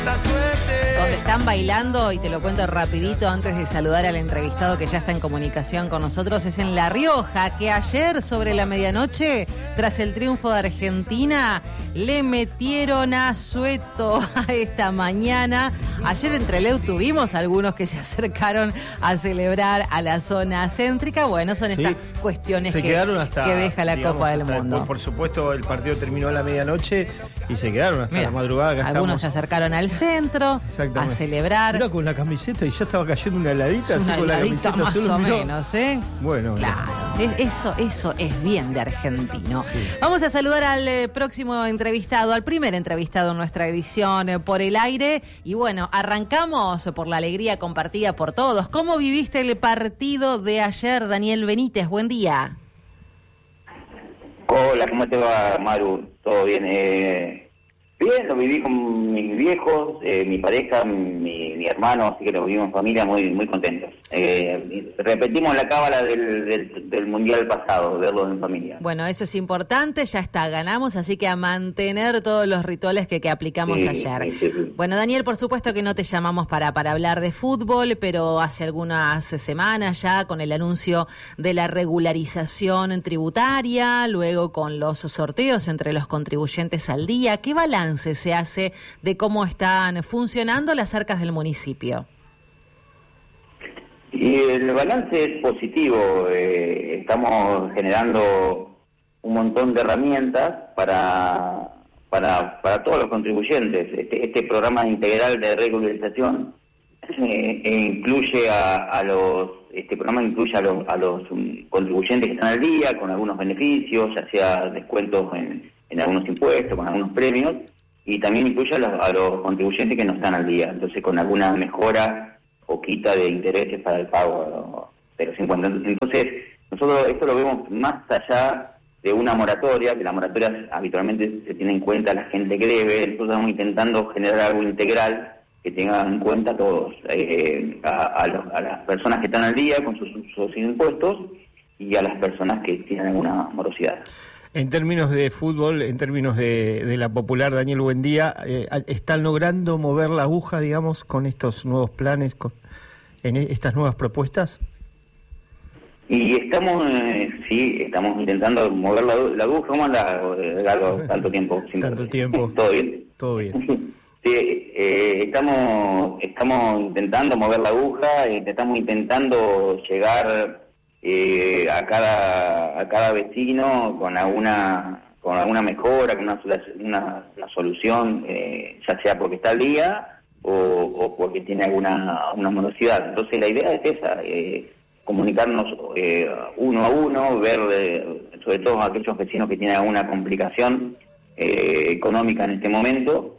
Donde están bailando, y te lo cuento rapidito antes de saludar al entrevistado que ya está en comunicación con nosotros, es en La Rioja, que ayer sobre la medianoche, tras el triunfo de Argentina, le metieron asueto a esta mañana. Ayer en Trelew tuvimos algunos que se acercaron a celebrar a la zona céntrica. Bueno, son estas cuestiones que deja la Copa del Mundo. Por supuesto, el partido terminó a la medianoche y se quedaron hasta la madrugada. Acá algunos se acercaron al centro a celebrar. Mira, con la camiseta y ya estaba cayendo una heladita. Una así heladita con la camiseta más o menos, ¿eh? Bueno. Claro, eso es bien de argentino. Sí. Vamos a saludar al próximo entrevistado, al primer entrevistado en nuestra edición Por el Aire. Y bueno, arrancamos por la alegría compartida por todos. ¿Cómo viviste el partido de ayer, Daniel Benítez? Buen día. Hola, ¿cómo te va, Maru? ¿Todo bien? Bien, lo viví con mis viejos, mi pareja, mi hermano, así que lo vivimos en familia muy contentos. Repetimos la cábala del Mundial pasado, verlo en familia. Bueno, eso es importante, ya está, ganamos, así que a mantener todos los rituales que aplicamos ayer. Sí. Bueno, Daniel, por supuesto que no te llamamos para hablar de fútbol, pero hace algunas semanas ya con el anuncio de la regularización tributaria, luego con los sorteos entre los contribuyentes al día, ¿qué balance se hace de cómo están funcionando las arcas del municipio? Y el balance es positivo. Estamos generando un montón de herramientas para todos los contribuyentes. Este programa integral de regularización incluye este programa incluye a los contribuyentes que están al día con algunos beneficios, ya sea descuentos en algunos impuestos, con algunos premios, y también incluye a los contribuyentes que no están al día, entonces con alguna mejora o quita de intereses para el pago de los impuestos. Entonces, nosotros esto lo vemos más allá de una moratoria, que la moratoria habitualmente se tiene en cuenta la gente que debe. Nosotros estamos intentando generar algo integral que tenga en cuenta a todos, a las personas que están al día con sus impuestos y a las personas que tienen alguna morosidad. En términos de fútbol, en términos de la popular, Daniel, buen día, ¿están logrando mover la aguja, digamos, con estos nuevos planes, en estas nuevas propuestas? Y estamos intentando mover la aguja. ¿Cómo anda tanto tiempo? Tanto tiempo. ¿Todo bien? Todo bien. Sí, estamos intentando mover la aguja, estamos intentando llegar a cada vecino con alguna mejora, con una solución, ya sea porque está al día o porque tiene alguna morosidad. Entonces la idea es esa, comunicarnos uno a uno, ver sobre todo aquellos vecinos que tienen alguna complicación económica en este momento.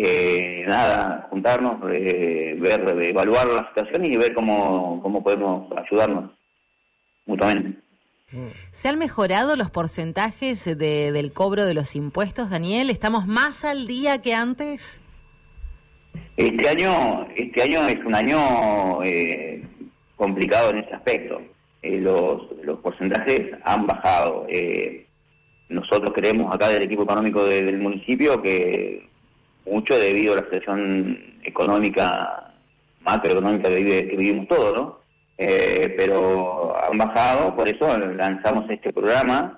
Juntarnos, evaluar la situación y ver cómo podemos ayudarnos mutuamente. ¿Se han mejorado los porcentajes del cobro de los impuestos, Daniel? ¿Estamos más al día que antes? Este año es un año complicado en ese aspecto. Los porcentajes han bajado. Nosotros creemos acá del equipo económico del municipio que mucho debido a la situación económica, macroeconómica que vivimos todos, ¿no? Pero han bajado, por eso lanzamos este programa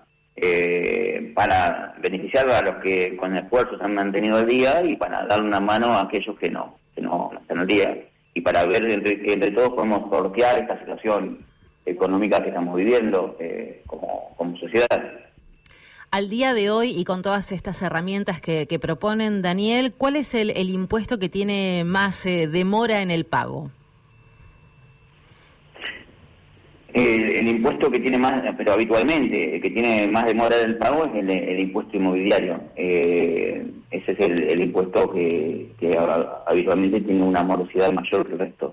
para beneficiar a los que con esfuerzo se han mantenido al día y para darle una mano a aquellos que no están al día, y para ver entre todos podemos sortear esta situación económica que estamos viviendo como sociedad. Al día de hoy y con todas estas herramientas que proponen, Daniel, ¿cuál es el impuesto que tiene más demora en el pago? El impuesto que tiene más, pero habitualmente, que tiene más demora en el pago es el impuesto inmobiliario. Ese es el impuesto que habitualmente tiene una morosidad mayor que el resto.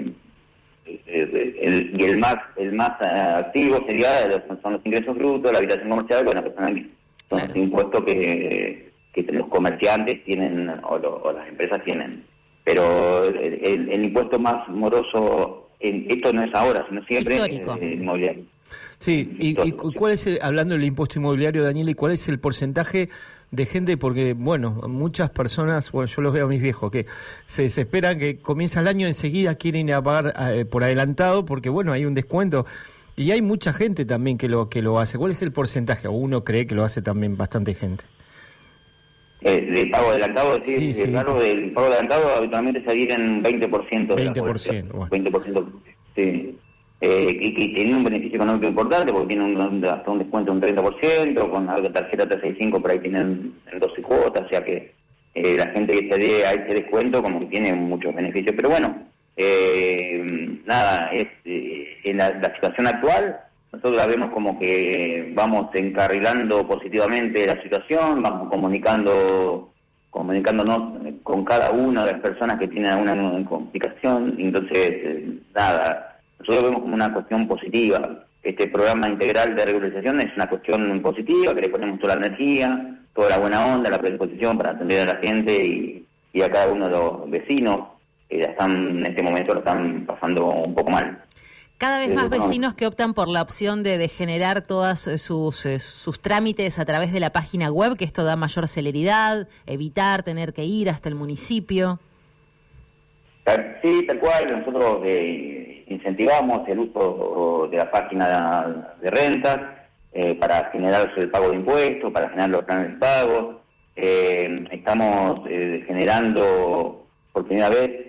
Y el más activo son los ingresos brutos, la habitación comercial, bueno, son los impuestos que los comerciantes tienen o las empresas tienen. Pero el impuesto más moroso, esto no es ahora, sino siempre, histórico. Inmobiliario. Sí, y ¿cuál es, hablando del impuesto inmobiliario, Daniel, y cuál es el porcentaje de gente? Porque, bueno, muchas personas, bueno, yo los veo a mis viejos, que se desesperan, que comienza el año, enseguida quieren ir a pagar por adelantado, porque, bueno, hay un descuento, y hay mucha gente también que lo hace. ¿Cuál es el porcentaje? O uno cree que lo hace también bastante gente. ¿De pago adelantado? Sí, sí. Claro, del pago adelantado habitualmente se adhieren 20%. 20%, bueno. 20%, sí. Y tiene un beneficio económico importante porque tiene hasta un descuento de un 30%, con algo de tarjeta 365 por ahí tienen en 12 cuotas, o sea que la gente que se adhiere a ese descuento como que tiene muchos beneficios. Pero bueno, nada, en la situación actual nosotros la vemos como que vamos encarrilando positivamente la situación, vamos comunicándonos con cada una de las personas que tienen alguna complicación, entonces nada, nosotros vemos como una cuestión positiva. Este programa integral de regularización es una cuestión positiva, que le ponemos toda la energía, toda la buena onda, la predisposición para atender a la gente y a cada uno de los vecinos que ya están en este momento lo están pasando un poco mal. Cada vez más vecinos que optan por la opción de generar todas sus trámites a través de la página web, que esto da mayor celeridad, evitar tener que ir hasta el municipio. Sí, tal cual. Nosotros incentivamos el uso de la página de rentas para generar el pago de impuestos, para generar los planes de pago. Estamos generando por primera vez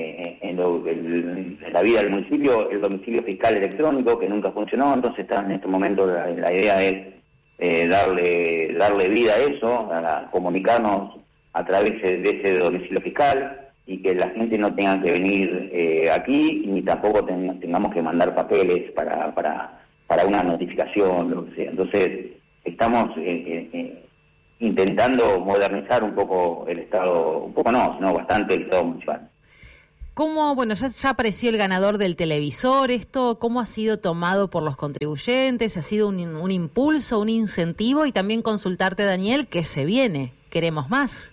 en la vida del municipio el domicilio fiscal electrónico, que nunca funcionó, entonces en este momento la idea es darle vida a eso, a comunicarnos a través de ese domicilio fiscal y que la gente no tenga que venir aquí ni tampoco tengamos que mandar papeles para una notificación, lo que sea. Entonces estamos intentando modernizar un poco el Estado, un poco no, sino bastante el Estado municipal. ¿Cómo, bueno, ya apareció el ganador del televisor? ¿Esto cómo ha sido tomado por los contribuyentes? ¿Ha sido un impulso, un incentivo? Y también consultarte, Daniel, ¿qué se viene? ¿Queremos más?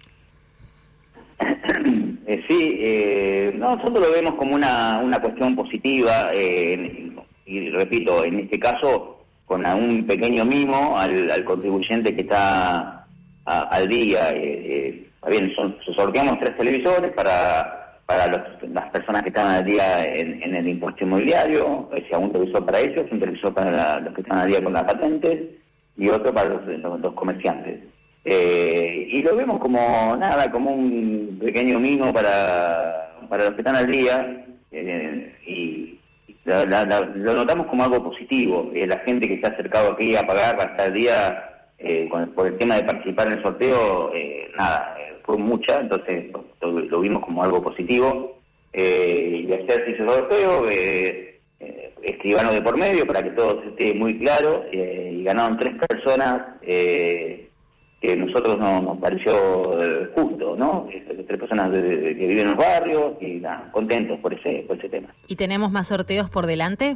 Sí, nosotros lo vemos como una cuestión positiva y repito, en este caso con un pequeño mimo al contribuyente que está al día. Bien, sorteamos 3 televisores para las personas que están al día en el impuesto inmobiliario, o sea, un televisor para ellos, un televisor para los que están al día con las patentes y otro para los comerciantes. Y lo vemos como un pequeño mimo para los que están al día y lo notamos como algo positivo. La gente que está acercado aquí a pagar hasta el día por el tema de participar en el sorteo, fue mucha, entonces lo vimos como algo positivo. Y ayer se hizo el sorteo, escribano de por medio para que todo esté muy claro, y ganaron 3 personas que a nosotros nos pareció justo, ¿no? 3 personas que viven en los barrios y contentos por ese tema. ¿Y tenemos más sorteos por delante?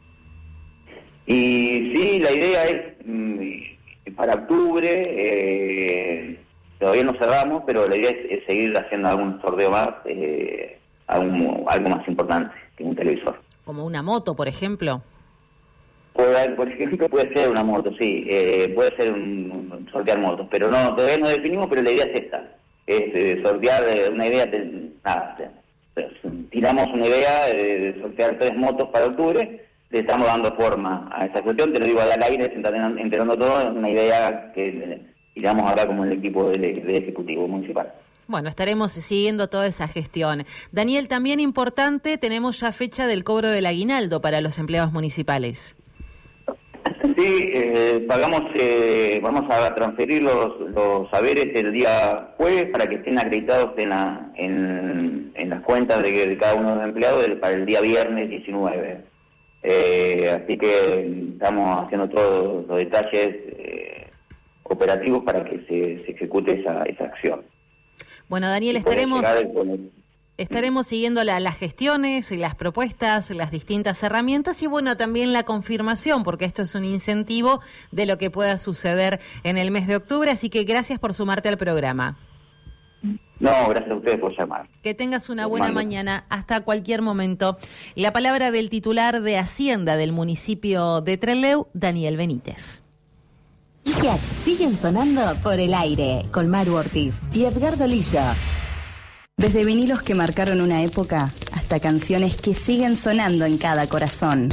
Y sí, la idea es para octubre, todavía no cerramos, pero la idea es seguir haciendo algún sorteo más, algo más importante que un televisor. ¿Como una moto, por ejemplo? Por ejemplo, puede ser una moto, sí, puede ser un sortear motos, pero todavía no definimos, pero la idea es esta, es sortear una idea, tiramos una idea de sortear 3 motos para octubre, le estamos dando forma a esa cuestión, te lo digo al aire, se está enterando todo, es una idea que tiramos ahora como el equipo del Ejecutivo Municipal. Bueno, estaremos siguiendo toda esa gestión. Daniel, también importante, tenemos ya fecha del cobro del aguinaldo para los empleados municipales. Sí, vamos a transferir los saberes el día jueves para que estén acreditados en las cuentas de cada uno de los empleados para el día viernes 19. Así que estamos haciendo todos los detalles operativos para que se ejecute esa acción. Bueno, Daniel, estaremos siguiendo las gestiones, las propuestas, las distintas herramientas y bueno, también la confirmación, porque esto es un incentivo de lo que pueda suceder en el mes de octubre, así que gracias por sumarte al programa. No, gracias a ustedes por llamar. Que tengas una buena mañana, hasta cualquier momento. La palabra del titular de Hacienda del municipio de Trelew, Daniel Benítez. Noticias siguen sonando por el aire, con Maru Ortiz y Edgardo Lillo. Desde vinilos que marcaron una época, hasta canciones que siguen sonando en cada corazón.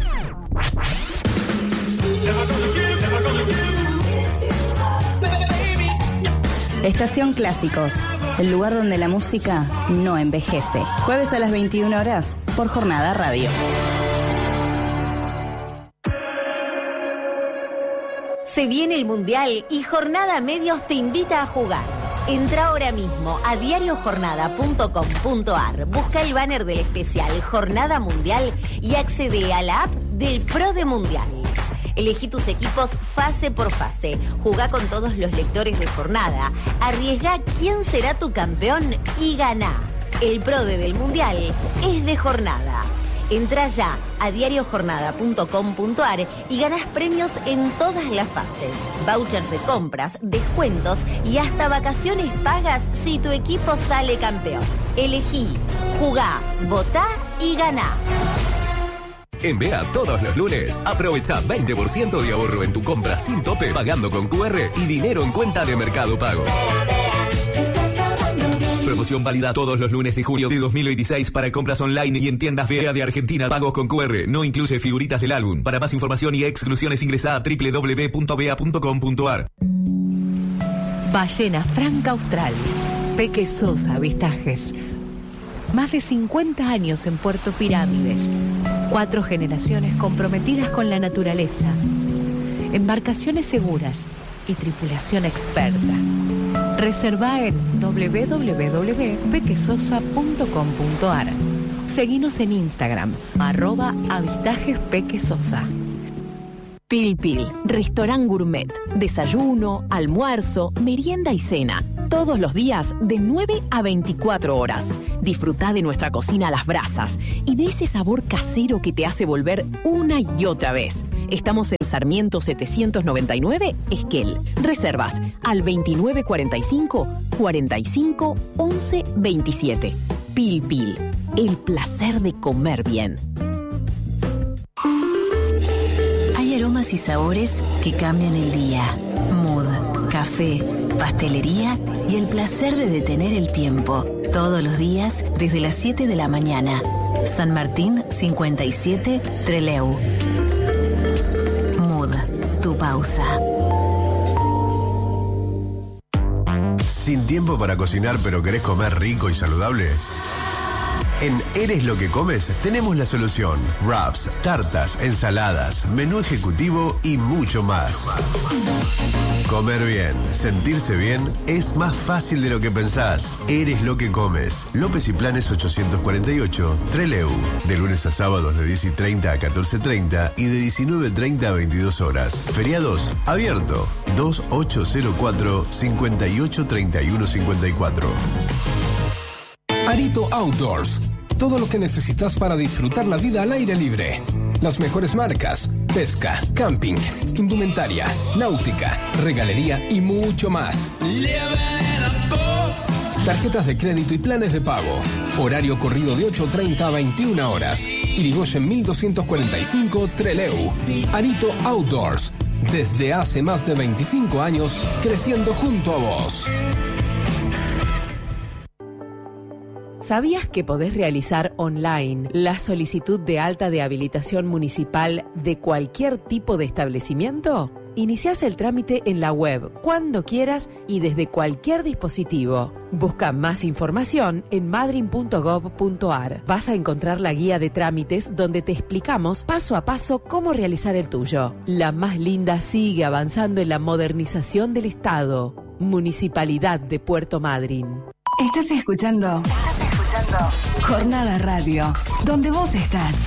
Estación Clásicos, el lugar donde la música no envejece. Jueves a las 21 horas por Jornada Radio. Se viene el Mundial y Jornada Medios te invita a jugar. Entra ahora mismo a diariojornada.com.ar, busca el banner del especial Jornada Mundial y accede a la app del Pro de Mundial. Elegí tus equipos fase por fase, jugá con todos los lectores de Jornada, arriesgá quién será tu campeón y ganá. El Pro del Mundial es de Jornada. Entra ya a diariojornada.com.ar y ganás premios en todas las fases. Vouchers de compras, descuentos y hasta vacaciones pagas si tu equipo sale campeón. Elegí, jugá, votá y ganá. En BEA todos los lunes, aprovecha 20% de ahorro en tu compra sin tope, pagando con QR y dinero en cuenta de Mercado Pago. Promoción válida todos los lunes de julio de 2016 para compras online y en tiendas BEA de Argentina. Pagos con QR, no incluye figuritas del álbum. Para más información y exclusiones ingresa a www.bea.com.ar. Ballena Franca Austral, Peque Sosa Avistajes. Más de 50 años en Puerto Pirámides. 4 generaciones comprometidas con la naturaleza. Embarcaciones seguras y tripulación experta. Reserva en www.pequesosa.com.ar. Seguinos en Instagram, @avistajespequesosa. Pil Pil, restaurant gourmet, desayuno, almuerzo, merienda y cena. Todos los días de 9 a 24 horas. Disfrutá de nuestra cocina a las brasas y de ese sabor casero que te hace volver una y otra vez. Estamos en Sarmiento 799, Esquel. Reservas al 2945 45 11 27. Pil Pil, el placer de comer bien. Hay aromas y sabores que cambian el día. Mood, café, pastelería y el placer de detener el tiempo. Todos los días desde las 7 de la mañana. San Martín 57, Trelew. Mood, tu pausa. ¿Sin tiempo para cocinar pero querés comer rico y saludable? En Eres lo que comes tenemos la solución. Wraps, tartas, ensaladas, menú ejecutivo y mucho más. Comer bien, sentirse bien es más fácil de lo que pensás. Eres lo que comes. López y Planes 848, Trelew. De lunes a sábados de 10:30 a 14:30 y de 19:30 a 22 horas. Feriados, abierto. 2804 583154. Arito Outdoors. Todo lo que necesitas para disfrutar la vida al aire libre. Las mejores marcas, pesca, camping, indumentaria, náutica, regalería y mucho más. Tarjetas de crédito y planes de pago. Horario corrido de 8:30 a 21 horas. Irigoyen 1245, Trelew. Arito Outdoors. Desde hace más de 25 años, creciendo junto a vos. ¿Sabías que podés realizar online la solicitud de alta de habilitación municipal de cualquier tipo de establecimiento? Iniciás el trámite en la web cuando quieras y desde cualquier dispositivo. Busca más información en madrin.gov.ar. Vas a encontrar la guía de trámites donde te explicamos paso a paso cómo realizar el tuyo. La más linda sigue avanzando en la modernización del Estado. Municipalidad de Puerto Madryn. Estás escuchando Jornada Radio, donde vos estás.